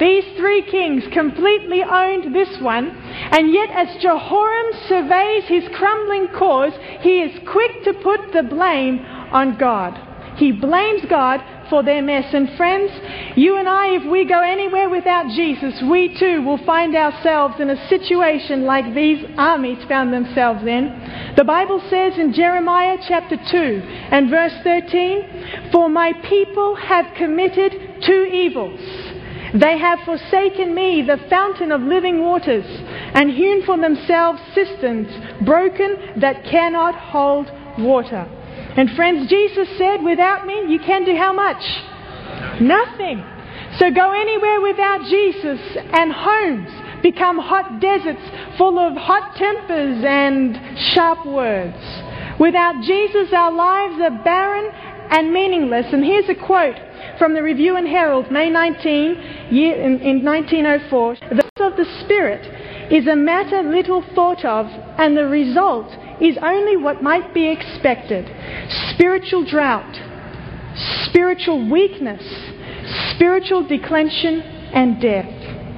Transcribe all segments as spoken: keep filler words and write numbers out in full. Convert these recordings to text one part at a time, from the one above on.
These three kings completely owned this one, and yet as Jehoram surveys his crumbling cause, he is quick to put the blame on God. He blames God for their mess. And friends, you and I, if we go anywhere without Jesus, we too will find ourselves in a situation like these armies found themselves in. The Bible says in Jeremiah chapter two and verse thirteen, "For my people have committed two evils. They have forsaken me, the fountain of living waters, and hewn for themselves cisterns, broken, that cannot hold water." And friends, Jesus said, without me, you can do how much? Nothing. So go anywhere without Jesus and homes become hot deserts full of hot tempers and sharp words. Without Jesus, our lives are barren and meaningless. And here's a quote from the Review and Herald, May nineteenth, year, in, in nineteen oh four. "The of the Spirit is a matter little thought of, and the result is only what might be expected. Spiritual drought, spiritual weakness, spiritual declension and death."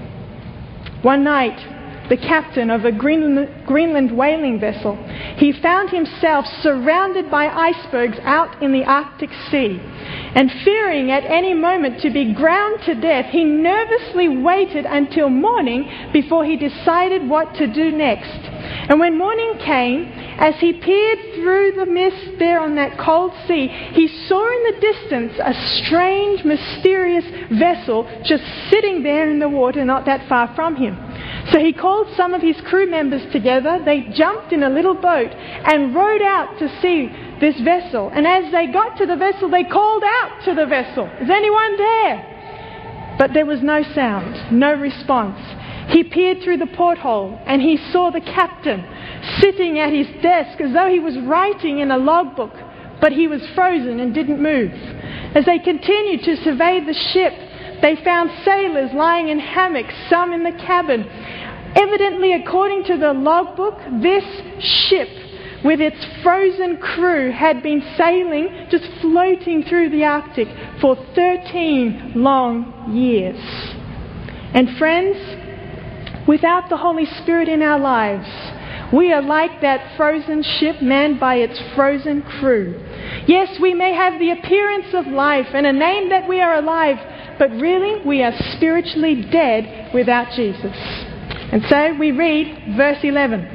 One night, the captain of a Greenland, Greenland whaling vessel, he found himself surrounded by icebergs out in the Arctic Sea. And fearing at any moment to be ground to death, he nervously waited until morning before he decided what to do next. And when morning came, as he peered through the mist there on that cold sea, he saw in the distance a strange, mysterious vessel just sitting there in the water not that far from him. So he called some of his crew members together. They jumped in a little boat and rowed out to see this vessel. And as they got to the vessel, they called out to the vessel, "Is anyone there?" But there was no sound, no response. He peered through the porthole and he saw the captain sitting at his desk as though he was writing in a logbook, but he was frozen and didn't move. As they continued to survey the ship, they found sailors lying in hammocks, some in the cabin. Evidently, according to the logbook, this ship with its frozen crew had been sailing, just floating through the Arctic for thirteen long years. And friends, without the Holy Spirit in our lives, we are like that frozen ship manned by its frozen crew. Yes, we may have the appearance of life and a name that we are alive, but really we are spiritually dead without Jesus. And so we read verse eleven.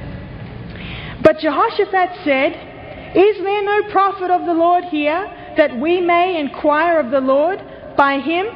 "But Jehoshaphat said, 'Is there no prophet of the Lord here, that we may inquire of the Lord by him?'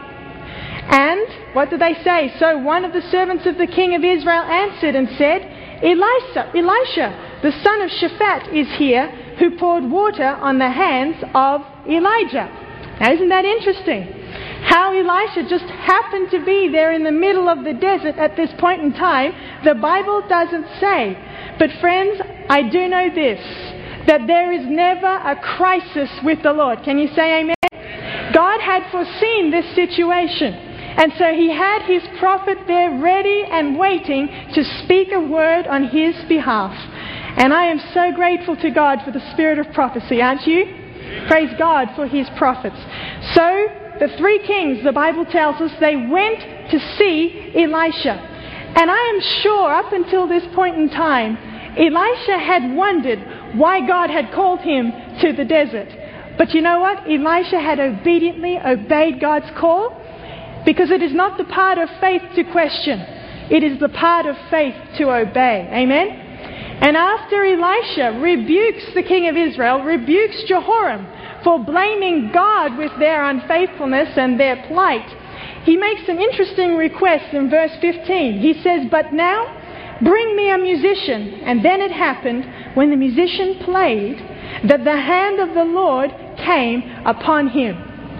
And," what did they say? "So one of the servants of the king of Israel answered and said, 'Elisha, Elisha, the son of Shaphat, is here, who poured water on the hands of Elijah.'" Now, isn't that interesting? How Elisha just happened to be there in the middle of the desert at this point in time, the Bible doesn't say. But friends, I do know this, that there is never a crisis with the Lord. Can you say amen? God had foreseen this situation. And so he had his prophet there ready and waiting to speak a word on his behalf. And I am so grateful to God for the spirit of prophecy, aren't you? Praise God for his prophets. So the three kings, the Bible tells us, they went to see Elisha. And I am sure up until this point in time, Elisha had wondered why God had called him to the desert. But you know what? Elisha had obediently obeyed God's call, because it is not the part of faith to question. It is the part of faith to obey. Amen? And after Elisha rebukes the king of Israel, rebukes Jehoram for blaming God with their unfaithfulness and their plight, he makes an interesting request in verse fifteen. He says, "But now bring me a musician." And then it happened, when the musician played, that the hand of the Lord came upon him.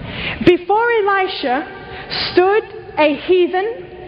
Before Elisha stood a heathen,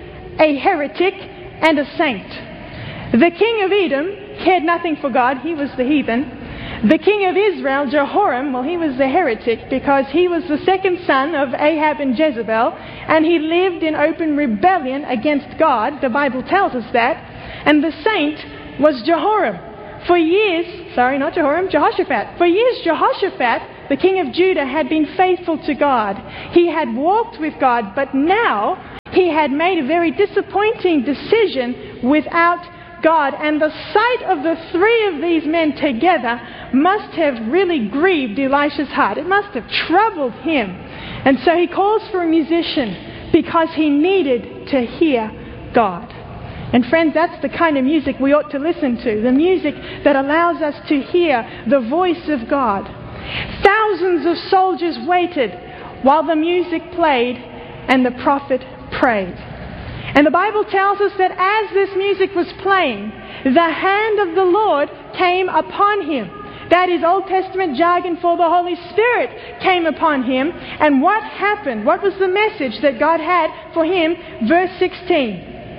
a heretic, and a saint. The king of Edom cared nothing for God. He was the heathen. The king of Israel, Jehoram, well, he was the heretic because he was the second son of Ahab and Jezebel, and he lived in open rebellion against God. The Bible tells us that. And the saint was Jehoram. For years, sorry, not Jehoram, Jehoshaphat. For years, Jehoshaphat, the king of Judah, had been faithful to God. He had walked with God, but now he had made a very disappointing decision without God. And the sight of the three of these men together must have really grieved Elisha's heart. It must have troubled him. And so he calls for a musician because he needed to hear God. And friends, that's the kind of music we ought to listen to. The music that allows us to hear the voice of God. Thousands of soldiers waited while the music played and the prophet prayed. And the Bible tells us that as this music was playing, the hand of the Lord came upon him. That is Old Testament jargon for the Holy Spirit came upon him. And what happened? What was the message that God had for him? Verse sixteen.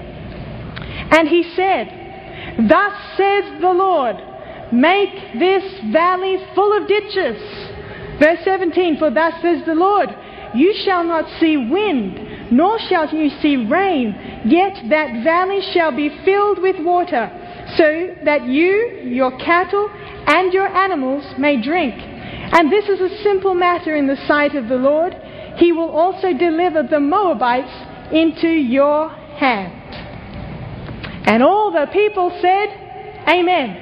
And he said, "Thus says the Lord, make this valley full of ditches." Verse seventeen, "For thus says the Lord, you shall not see wind, nor shall you see rain, yet that valley shall be filled with water, so that you, your cattle, and your animals may drink. And this is a simple matter in the sight of the Lord. He will also deliver the Moabites into your hand." And all the people said, "Amen."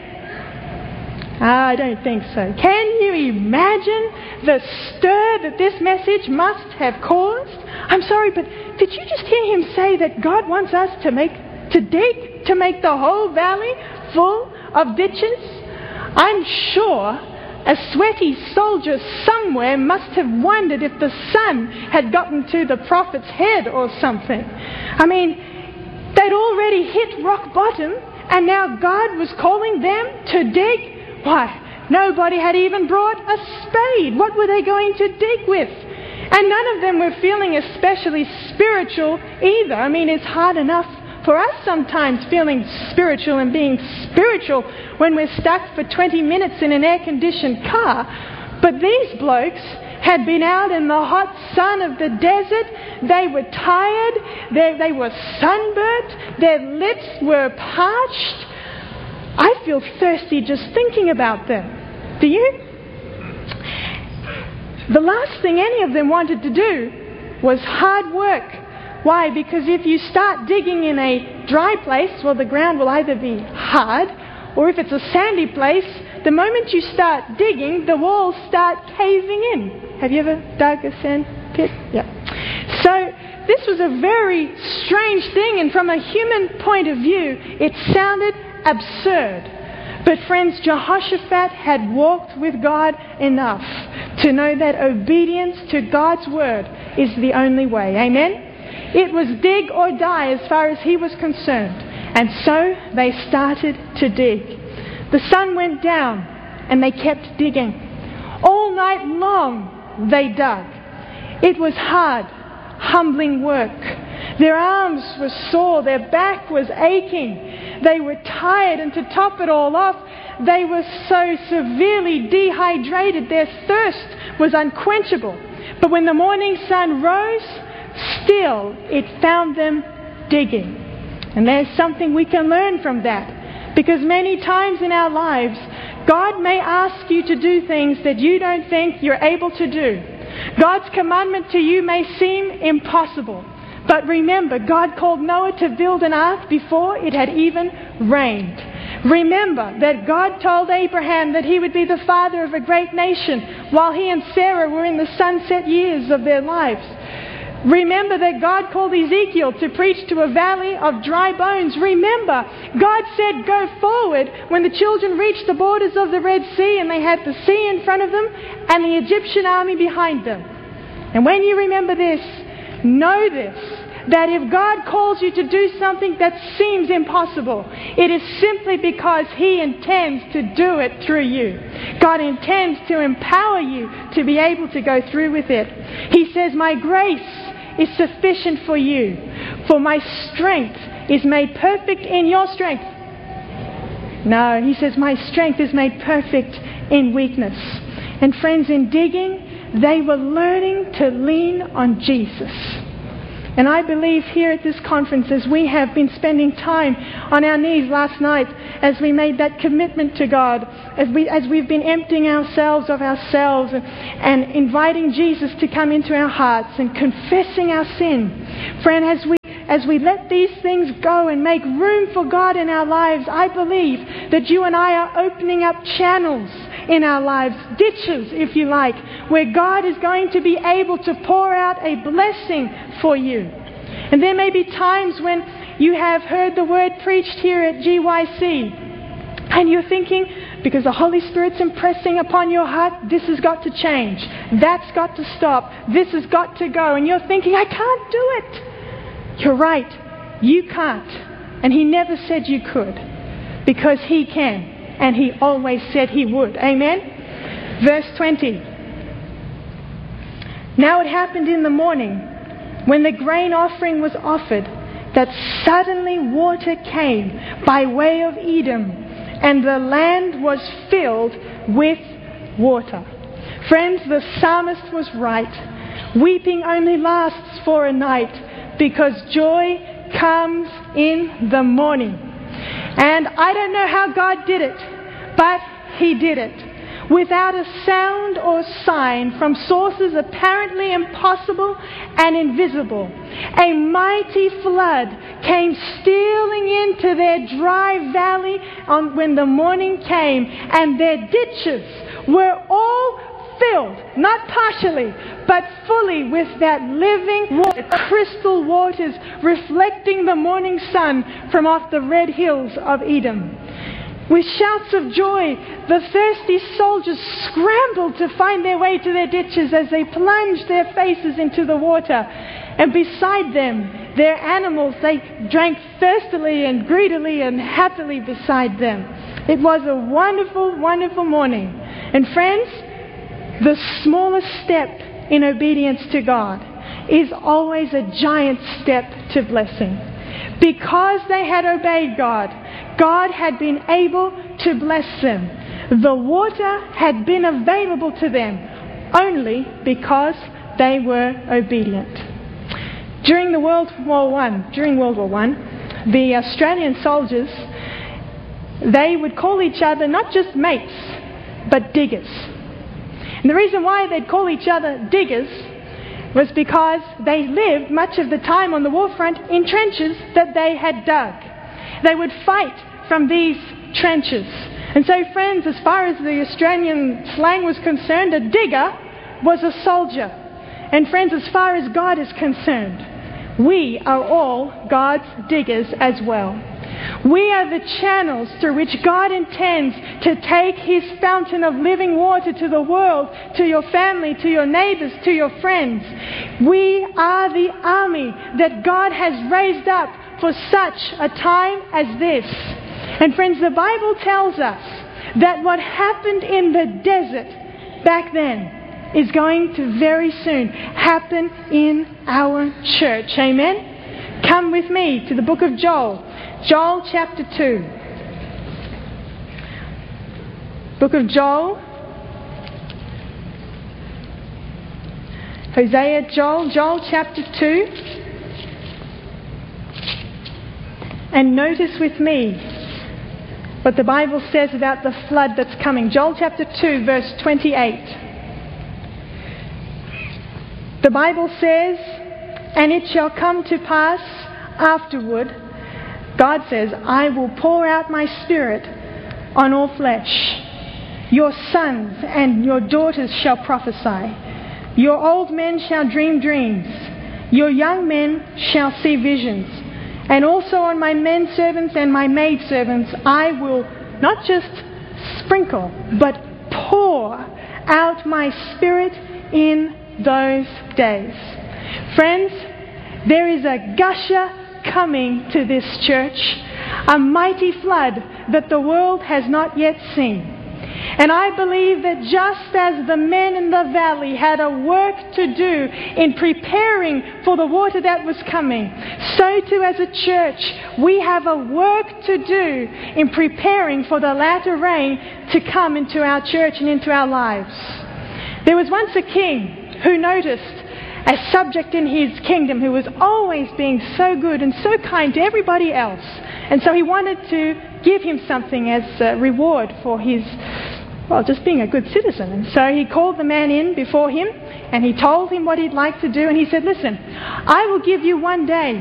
I don't think so. Can you imagine the stir that this message must have caused? I'm sorry, but did you just hear him say that God wants us to make, to dig, to make the whole valley full of ditches? I'm sure a sweaty soldier somewhere must have wondered if the sun had gotten to the prophet's head or something. I mean, they'd already hit rock bottom, and now God was calling them to dig. Why, nobody had even brought a spade. What were they going to dig with? And none of them were feeling especially spiritual either. I mean, it's hard enough for us sometimes feeling spiritual and being spiritual when we're stuck for twenty minutes in an air-conditioned car. But these blokes had been out in the hot sun of the desert. They were tired. They, they were sunburnt. Their lips were parched. I feel thirsty just thinking about them. Do you? The last thing any of them wanted to do was hard work. Why? Because if you start digging in a dry place, well, the ground will either be hard, or if it's a sandy place, the moment you start digging, the walls start caving in. Have you ever dug a sand pit? Yeah. So this was a very strange thing, and from a human point of view, it sounded absurd. But friends, Jehoshaphat had walked with God enough to know that obedience to God's word is the only way. Amen? It was dig or die as far as he was concerned. And so they started to dig. The sun went down and they kept digging. All night long they dug. It was hard, humbling work. Their arms were sore, their back was aching. They were tired, and to top it all off, they were so severely dehydrated, their thirst was unquenchable. But when the morning sun rose, still it found them digging. And there's something we can learn from that. Because many times in our lives, God may ask you to do things that you don't think you're able to do. God's commandment to you may seem impossible. But remember, God called Noah to build an ark before it had even rained. Remember that God told Abraham that he would be the father of a great nation while he and Sarah were in the sunset years of their lives. Remember that God called Ezekiel to preach to a valley of dry bones. Remember, God said go forward when the children reached the borders of the Red Sea and they had the sea in front of them and the Egyptian army behind them. And when you remember this, know this, that if God calls you to do something that seems impossible, it is simply because He intends to do it through you. God intends to empower you to be able to go through with it. He says, my grace is sufficient for you, for my strength is made perfect in your strength. No, He says, my strength is made perfect in weakness. And friends, in digging, they were learning to lean on Jesus. And I believe here at this conference, as we have been spending time on our knees last night, as we made that commitment to God, as, we, as we've been emptying ourselves of ourselves and, and inviting Jesus to come into our hearts and confessing our sin. Friend, as we as we let these things go and make room for God in our lives, I believe that you and I are opening up channels in our lives, ditches, if you like, where God is going to be able to pour out a blessing for you. And there may be times when you have heard the word preached here at G Y C, and you're thinking, because the Holy Spirit's impressing upon your heart, this has got to change. That's got to stop. This has got to go. And you're thinking, I can't do it. You're right. You can't. And He never said you could. Because He can. And He always said He would. Amen? Verse twenty. Now it happened in the morning, when the grain offering was offered, that suddenly water came by way of Edom, and the land was filled with water. Friends, the psalmist was right. Weeping only lasts for a night, because joy comes in the morning. And I don't know how God did it, but He did it. Without a sound or sign from sources apparently impossible and invisible, a mighty flood came stealing into their dry valley on, when the morning came, and their ditches were all filled, not partially, but fully with that living water, crystal waters reflecting the morning sun from off the red hills of Edom. With shouts of joy, the thirsty soldiers scrambled to find their way to their ditches as they plunged their faces into the water. And beside them, their animals, they drank thirstily and greedily and happily beside them. It was a wonderful, wonderful morning. And friends, the smallest step in obedience to God is always a giant step to blessing. Because they had obeyed God, God had been able to bless them. The water had been available to them only because they were obedient. During the World War One, during World War One, the Australian soldiers, they would call each other not just mates, but diggers. And the reason why they'd call each other diggers was because they lived much of the time on the war front in trenches that they had dug. They would fight from these trenches. And so, friends, as far as the Australian slang was concerned, a digger was a soldier. And friends, as far as God is concerned, we are all God's diggers as well. We are the channels through which God intends to take His fountain of living water to the world, to your family, to your neighbors, to your friends. We are the army that God has raised up for such a time as this. And friends, the Bible tells us that what happened in the desert back then is going to very soon happen in our church. Amen? Come with me to the book of Joel. Joel chapter two. Book of Joel. Hosea, Joel, Joel chapter two. And notice with me what the Bible says about the flood that's coming. Joel chapter two, verse twenty-eight. The Bible says, and it shall come to pass afterward, God says, I will pour out my Spirit on all flesh. Your sons and your daughters shall prophesy. Your old men shall dream dreams. Your young men shall see visions. And also on my men servants and my maid servants, I will not just sprinkle, but pour out my Spirit in those days. Friends, there is a gusher coming to this church, a mighty flood that the world has not yet seen. And I believe that just as the men in the valley had a work to do in preparing for the water that was coming, so too as a church we have a work to do in preparing for the latter rain to come into our church and into our lives. There was once a king who noticed a subject in his kingdom who was always being so good and so kind to everybody else. And so he wanted to give him something as a reward for his, well, just being a good citizen. And so he called the man in before him and he told him what he'd like to do. And he said, listen, I will give you one day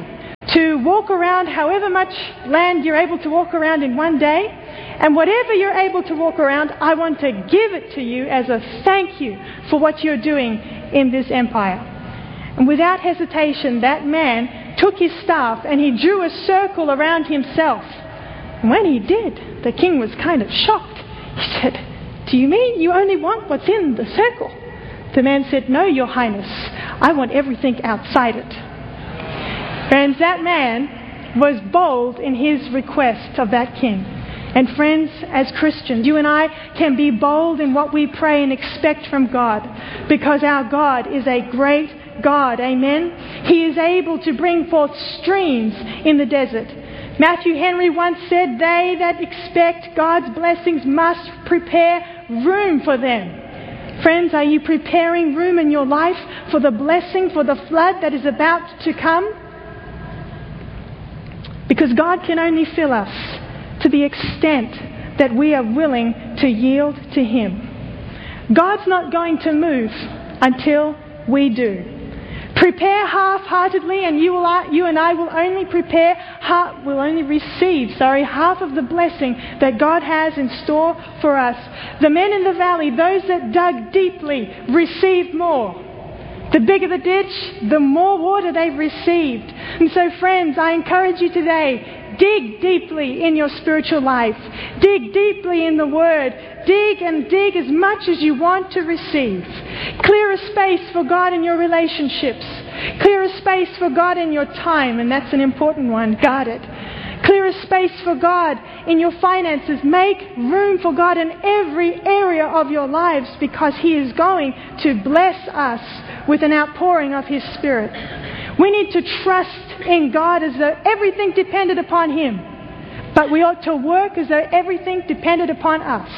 to walk around however much land you're able to walk around in one day. And whatever you're able to walk around, I want to give it to you as a thank you for what you're doing in this empire. And without hesitation, that man took his staff and he drew a circle around himself. And when he did, the king was kind of shocked. He said, "Do you mean you only want what's in the circle?" The man said, "No, Your Highness. I want everything outside it." Friends, that man was bold in his request of that king. And friends, as Christians, you and I can be bold in what we pray and expect from God, because our God is a great God. Amen? He is able to bring forth streams in the desert. Matthew Henry once said, "They that expect God's blessings must prepare room for them." Friends, are you preparing room in your life for the blessing, for the flood that is about to come? Because God can only fill us to the extent that we are willing to yield to Him. God's not going to move until we do. Prepare half-heartedly, and you will, you and I will only prepare, half, will only receive, sorry, half of the blessing that God has in store for us. The men in the valley, those that dug deeply, received more. The bigger the ditch, the more water they received. And so, friends, I encourage you today, dig deeply in your spiritual life. Dig deeply in the Word. Dig and dig as much as you want to receive. Clear a space for God in your relationships. Clear a space for God in your time, and that's an important one. Guard it. Clear a space for God in your finances. Make room for God in every area of your lives, because He is going to bless us with an outpouring of His Spirit. We need to trust in God as though everything depended upon Him. But we ought to work as though everything depended upon us.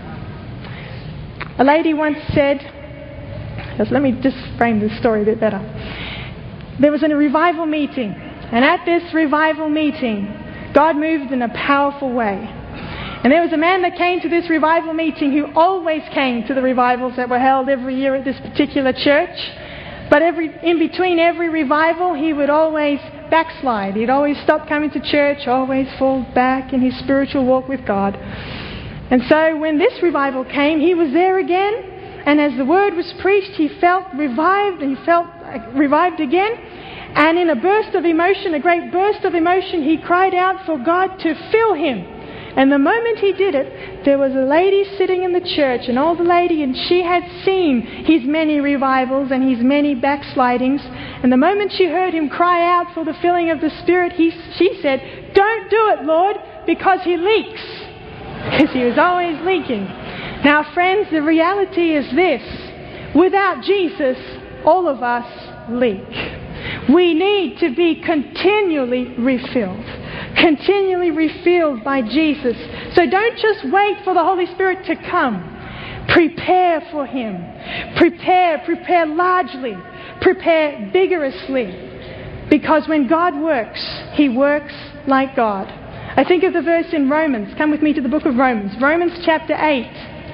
A lady once said, let me just frame this story a bit better. There was a revival meeting, and at this revival meeting, God moved in a powerful way. And there was a man that came to this revival meeting who always came to the revivals that were held every year at this particular church. But every, in between every revival, he would always backslide. He'd always stop coming to church, always fall back in his spiritual walk with God. And so when this revival came, he was there again. And as the word was preached, he felt revived, and he felt revived again. And in a burst of emotion, a great burst of emotion, he cried out for God to fill him. And the moment he did it, there was a lady sitting in the church, an older lady, and she had seen his many revivals and his many backslidings. And the moment she heard him cry out for the filling of the Spirit, he, she said, "Don't do it, Lord, because he leaks." Because he was always leaking. Now, friends, the reality is this. Without Jesus, all of us leak. We need to be continually refilled. Continually refilled by Jesus. So don't just wait for the Holy Spirit to come. Prepare for Him. Prepare, prepare largely. Prepare vigorously. Because when God works, He works like God. I think of the verse in Romans. Come with me to the book of Romans. Romans chapter eight.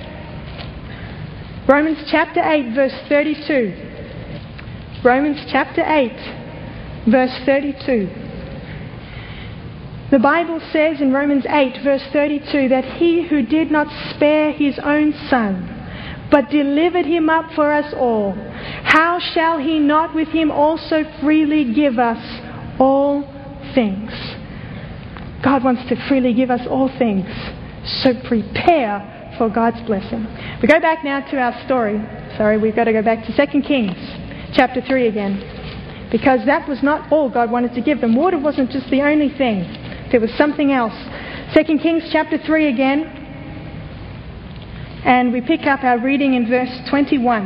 Romans chapter eight, verse thirty-two. Romans chapter eight, verse thirty-two. The Bible says in Romans eight, verse thirty-two, that He who did not spare His own Son, but delivered Him up for us all, how shall He not with Him also freely give us all things? God wants to freely give us all things. So prepare for God's blessing. We go back now to our story. Sorry, we've got to go back to Second Kings chapter three again. Because that was not all God wanted to give them. Water wasn't just the only thing. There was something else. Second Kings chapter three again. And we pick up our reading in verse twenty-one.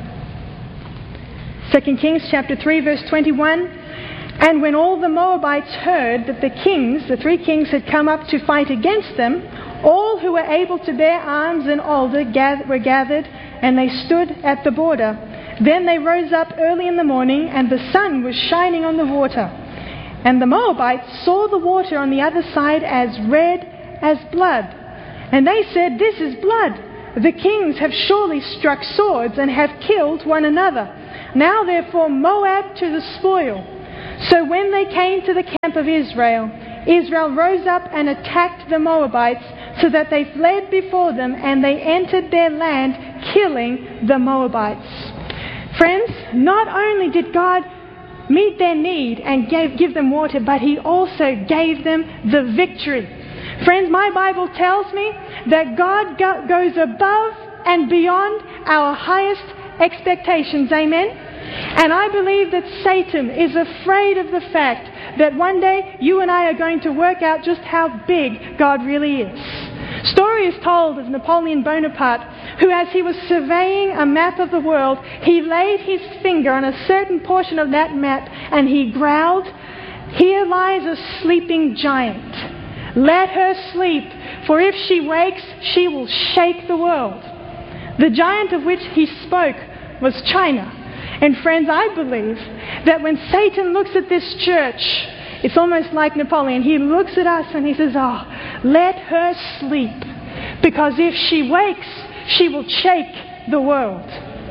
Second Kings chapter three, verse twenty-one. And when all the Moabites heard that the kings, the three kings, had come up to fight against them, all who were able to bear arms and alder were gathered, and they stood at the border. Then they rose up early in the morning, and the sun was shining on the water. And the Moabites saw the water on the other side as red as blood. And they said, "This is blood. The kings have surely struck swords and have killed one another. Now therefore Moab to the spoil." So when they came to the camp of Israel, Israel rose up and attacked the Moabites, so that they fled before them, and they entered their land, killing the Moabites. Friends, not only did God meet their need and gave, give them water, but He also gave them the victory. Friends, my Bible tells me that God go, goes above and beyond our highest expectations. Amen? And I believe that Satan is afraid of the fact that one day you and I are going to work out just how big God really is. Story is told of Napoleon Bonaparte, who, as he was surveying a map of the world, he laid his finger on a certain portion of that map and he growled, "Here lies a sleeping giant. Let her sleep, for if she wakes, she will shake the world." The giant of which he spoke was China. And friends, I believe that when Satan looks at this church, it's almost like Napoleon. He looks at us and he says, "Oh, let her sleep, because if she wakes, she will shake the world."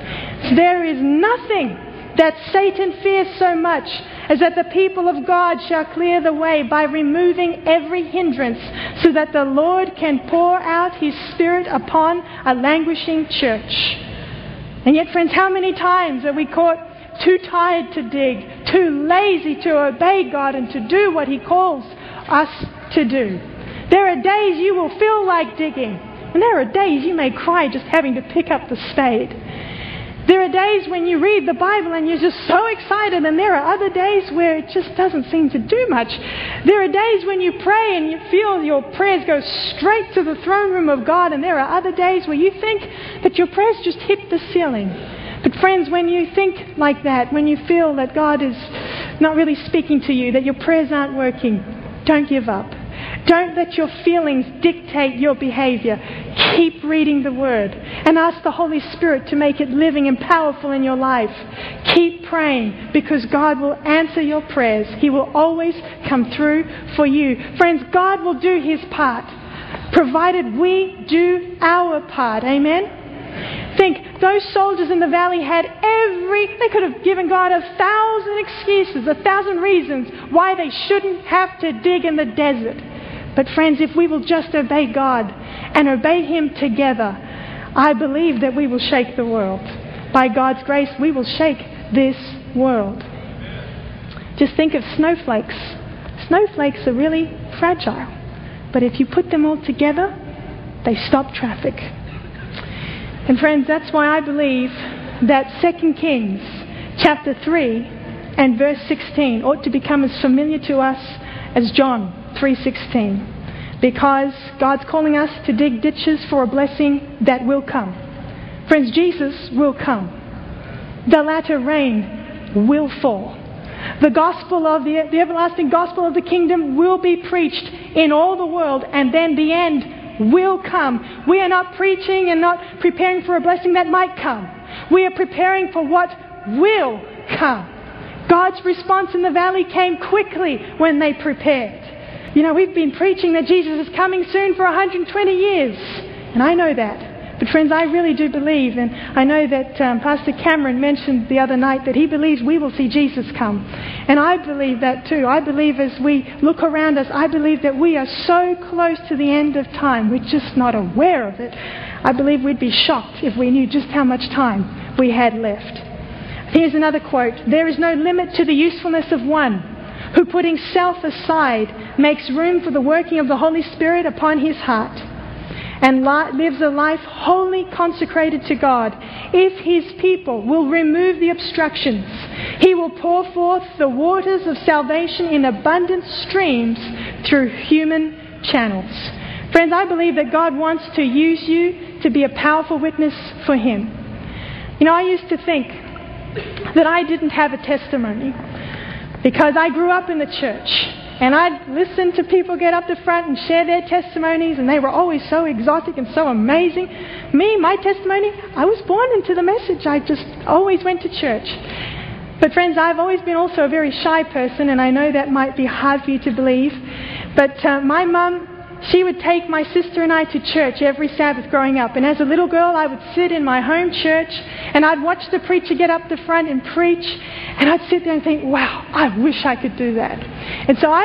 There is nothing that Satan fears so much as that the people of God shall clear the way by removing every hindrance, so that the Lord can pour out His Spirit upon a languishing church. And yet, friends, how many times are we caught too tired to dig, too lazy to obey God and to do what He calls us to do? There are days you will feel like digging, and there are days you may cry just having to pick up the spade. There are days when you read the Bible and you're just so excited, and there are other days where it just doesn't seem to do much. There are days when you pray and you feel your prayers go straight to the throne room of God, and there are other days where you think that your prayers just hit the ceiling. But friends, when you think like that, when you feel that God is not really speaking to you, that your prayers aren't working, don't give up. Don't let your feelings dictate your behavior. Keep reading the Word and ask the Holy Spirit to make it living and powerful in your life. Keep praying, because God will answer your prayers. He will always come through for you. Friends, God will do His part, provided we do our part. Amen? Think, those soldiers in the valley had every, they could have given God a thousand excuses, a thousand reasons why they shouldn't have to dig in the desert. But friends, if we will just obey God and obey Him together, I believe that we will shake the world. By God's grace, we will shake this world. Just think of snowflakes. Snowflakes are really fragile, but if you put them all together, they stop traffic. And friends, that's why I believe that Second Kings chapter three and verse sixteen ought to become as familiar to us as John three sixteen, because God's calling us to dig ditches for a blessing that will come. Friends, Jesus will come. The latter rain will fall. The gospel of the, the everlasting gospel of the kingdom will be preached in all the world, and then the end will come. We are not preaching and not preparing for a blessing that might come. We are preparing for what will come. God's response in the valley came quickly when they prepared. You know, we've been preaching that Jesus is coming soon for one hundred twenty years. And I know that. But friends, I really do believe, and I know that um, Pastor Cameron mentioned the other night that he believes we will see Jesus come. And I believe that too. I believe as we look around us, I believe that we are so close to the end of time, we're just not aware of it. I believe we'd be shocked if we knew just how much time we had left. Here's another quote. "There is no limit to the usefulness of one who, putting self aside, makes room for the working of the Holy Spirit upon his heart, and li- lives a life wholly consecrated to God. If His people will remove the obstructions, He will pour forth the waters of salvation in abundant streams through human channels." Friends, I believe that God wants to use you to be a powerful witness for Him. You know, I used to think that I didn't have a testimony, because I grew up in the church and I'd listen to people get up the front and share their testimonies, and they were always so exotic and so amazing. Me, my testimony, I was born into the message. I just always went to church. But friends, I've always been also a very shy person, and I know that might be hard for you to believe. But uh, my mum she would take my sister and I to church every Sabbath growing up. And as a little girl, I would sit in my home church and I'd watch the preacher get up the front and preach. And I'd sit there and think, wow, I wish I could do that. And so I